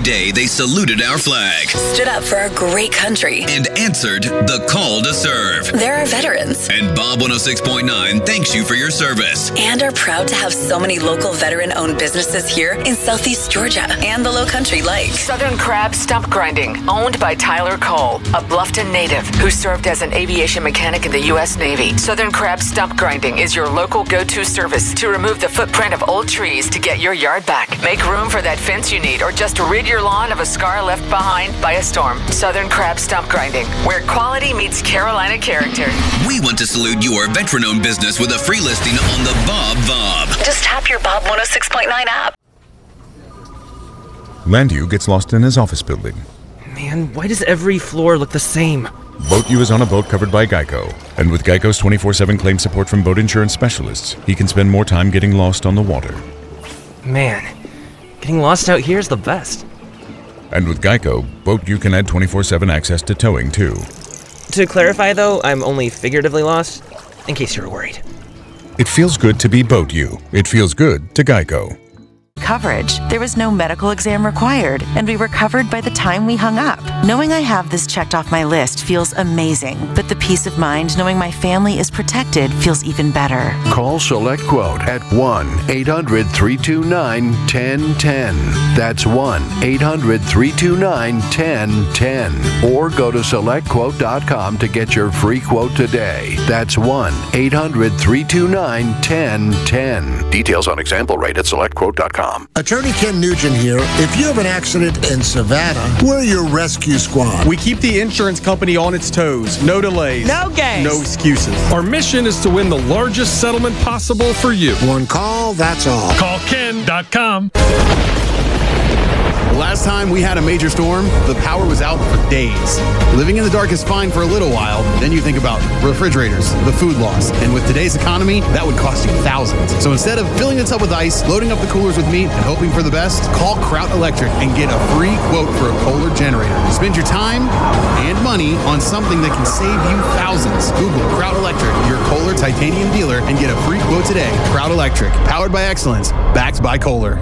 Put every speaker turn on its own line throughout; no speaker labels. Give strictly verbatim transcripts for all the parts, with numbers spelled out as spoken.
day they saluted our flag,
stood up for our great country,
and answered the call to serve.
They're our veterans.
And Bob one oh six point nine thanks you for your service.
And are proud to have so many local veteran-owned businesses here in Southeast Georgia and the Low Country like
Southern Crab Stump Grinding, owned by Tyler Cole, a Bluffton native who served as an aviation mechanic in the U S Navy. Southern Crab Stump Grinding is your local go-to service to remove the footprint of old trees to get your yard back. Make room for that fence you need, or just rid your lawn of a scar left behind by a storm. Southern Crab Stump Grinding, where quality meets Carolina character.
We want to salute your veteran-owned business with a free listing on the Bob Vob.
Just tap your Bob one oh six point nine app.
Landu gets lost in his office building.
Man, why does every floor look the same?
Boat U is on a boat covered by Geico. And with Geico's twenty-four seven claim support from boat insurance specialists, he can spend more time getting lost on the water.
Man, getting lost out here is the best.
And with Geico, Boat U can add twenty-four seven access to towing, too.
To clarify, though, I'm only figuratively lost, in case you were worried.
It feels good to be Boat U. It feels good to Geico.
Coverage. There was no medical exam required, and we were covered by the time we hung up. Knowing I have this checked off my list feels amazing, but the peace of mind knowing my family is protected feels even better.
Call Select Quote at one eight hundred three two nine one zero one zero. That's one eight hundred three two nine one zero one zero. Or go to select quote dot com to get your free quote today. That's one eight hundred three two nine one zero one zero. Details on example rate at select quote dot com.
Attorney Ken Nugent here. If you have an accident in Savannah, we're your rescue squad.
We keep the insurance company on its toes. No delays.
No games.
No excuses.
Our mission is to win the largest settlement possible for you.
One call, that's all.
Call ken dot com.
The last time we had a major storm, the power was out for days. Living in the dark is fine for a little while, then you think about refrigerators, the food loss, and with today's economy, that would cost you thousands. So instead of filling the tub with ice, loading up the coolers with meat, and hoping for the best, call Kraut Electric and get a free quote for a Kohler generator. Spend your time and money on something that can save you thousands. Google Kraut Electric, your Kohler titanium dealer, and get a free quote today. Kraut Electric, powered by excellence, backed by Kohler.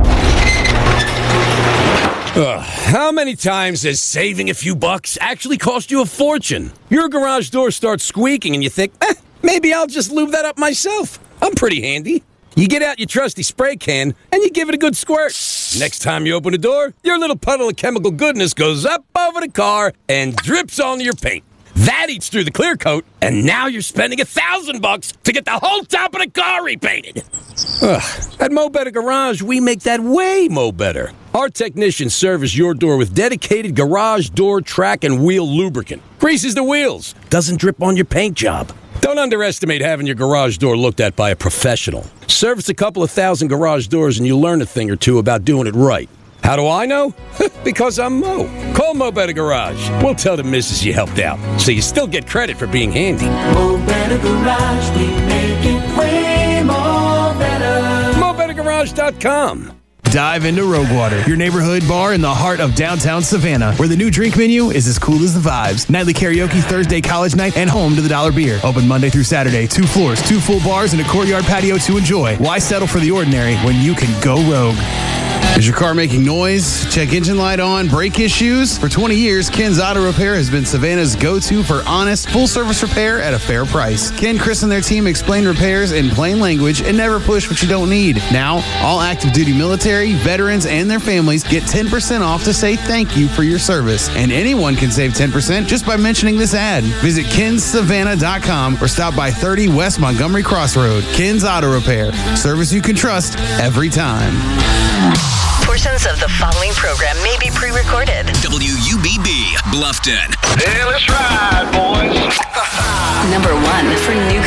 Ugh, how many times has saving a few bucks actually cost you a fortune? Your garage door starts squeaking and you think, eh, maybe I'll just lube that up myself. I'm pretty handy. You get out your trusty spray can and you give it a good squirt. Next time you open the door, your little puddle of chemical goodness goes up over the car and drips onto your paint. That eats through the clear coat, and now you're spending a thousand bucks to get the whole top of the car repainted. Ugh, at Mo Better Garage, we make that way mo better. Our technicians service your door with dedicated garage door track and wheel lubricant. Greases the wheels, doesn't drip on your paint job. Don't underestimate having your garage door looked at by a professional. Service a couple of thousand garage doors and you'll learn a thing or two about doing it right. How do I know? Because I'm Mo. Call Mo Better Garage. We'll tell the missus you helped out, so you still get credit for being handy.
Mo Better Garage, we make it way more better.
Mo Better Garage dot com.
Dive into Roguewater, your neighborhood bar in the heart of downtown Savannah, where the new drink menu is as cool as the vibes. Nightly karaoke, Thursday college night, and home to the dollar beer. Open Monday through Saturday. Two floors, two full bars, and a courtyard patio to enjoy. Why settle for the ordinary when you can go rogue? Is your car making noise? Check engine light on? Brake issues? For twenty years, Ken's Auto Repair has been Savannah's go-to for honest, full-service repair at a fair price. Ken, Chris, and their team explain repairs in plain language and never push what you don't need. Now, all active duty military, veterans, and their families get ten percent off to say thank you for your service. And anyone can save ten percent just by mentioning this ad. Visit kens savannah dot com or stop by thirty West Montgomery Crossroad. Ken's Auto Repair. Service you can trust every time.
Portions of the following program may be pre-recorded.
W U B B, Bluffton.
Yeah, let's ride, boys.
Number one for new